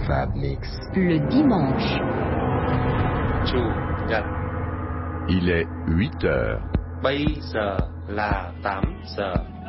Fab Mix. Le dimanche. Chủ nhật. Il est 8 heures. Bây giờ là 8 giờ.